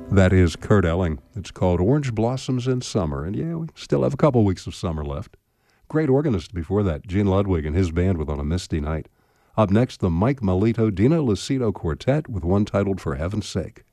That is Kurt Elling. It's called Orange Blossoms in Summer. And yeah, we still have a couple weeks of summer left. Great organist before that, Gene Ludwig and his band with On a Misty Night. Up next, the Mike Melito Dino Lucido Quartet with one titled For Heaven's Sake.